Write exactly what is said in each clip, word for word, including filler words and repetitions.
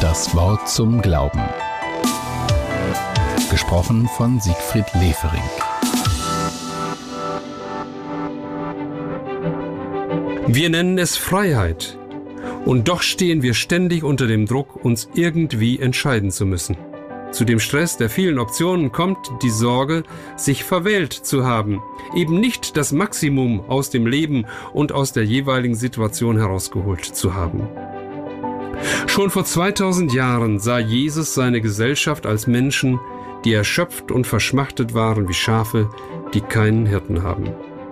Das Wort zum Glauben. Gesprochen von Siegfried Lefering. Wir nennen es Freiheit. Und doch stehen wir ständig unter dem Druck, uns irgendwie entscheiden zu müssen. Zu dem Stress der vielen Optionen kommt die Sorge, sich verwählt zu haben, eben nicht das Maximum aus dem Leben und aus der jeweiligen Situation herausgeholt zu haben. Schon vor zweitausend Jahren sah Jesus seine Gesellschaft als Menschen, die erschöpft und verschmachtet waren wie Schafe, die keinen Hirten haben.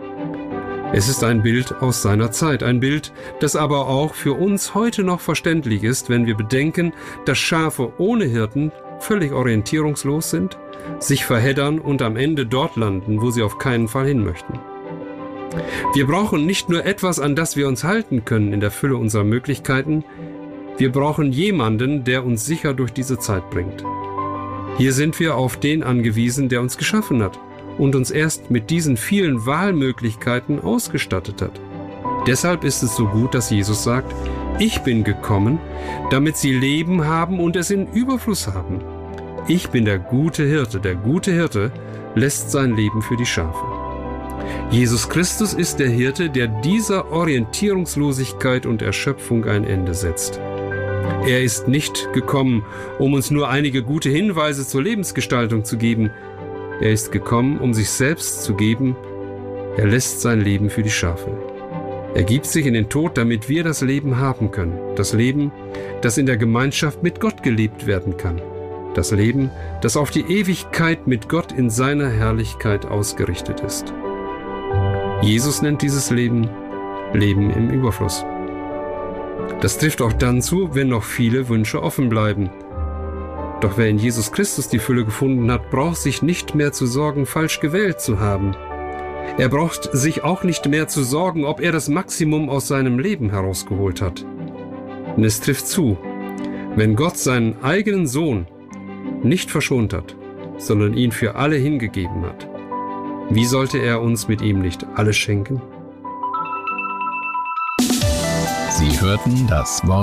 Es ist ein Bild aus seiner Zeit, ein Bild, das aber auch für uns heute noch verständlich ist, wenn wir bedenken, dass Schafe ohne Hirten völlig orientierungslos sind, sich verheddern und am Ende dort landen, wo sie auf keinen Fall hin möchten. Wir brauchen nicht nur etwas, an das wir uns halten können in der Fülle unserer Möglichkeiten, wir brauchen jemanden, der uns sicher durch diese Zeit bringt. Hier sind wir auf den angewiesen, der uns geschaffen hat und uns erst mit diesen vielen Wahlmöglichkeiten ausgestattet hat. Deshalb ist es so gut, dass Jesus sagt: Ich bin gekommen, damit sie Leben haben und es in Überfluss haben. Ich bin der gute Hirte. Der gute Hirte lässt sein Leben für die Schafe. Jesus Christus ist der Hirte, der dieser Orientierungslosigkeit und Erschöpfung ein Ende setzt. Er ist nicht gekommen, um uns nur einige gute Hinweise zur Lebensgestaltung zu geben. Er ist gekommen, um sich selbst zu geben. Er lässt sein Leben für die Schafe. Er gibt sich in den Tod, damit wir das Leben haben können. Das Leben, das in der Gemeinschaft mit Gott gelebt werden kann. Das Leben, das auf die Ewigkeit mit Gott in seiner Herrlichkeit ausgerichtet ist. Jesus nennt dieses Leben Leben im Überfluss. Das trifft auch dann zu, wenn noch viele Wünsche offen bleiben. Doch wer in Jesus Christus die Fülle gefunden hat, braucht sich nicht mehr zu sorgen, falsch gewählt zu haben. Er braucht sich auch nicht mehr zu sorgen, ob er das Maximum aus seinem Leben herausgeholt hat. Denn es trifft zu, wenn Gott seinen eigenen Sohn nicht verschont hat, sondern ihn für alle hingegeben hat. Wie sollte er uns mit ihm nicht alles schenken? Sie hörten das Wort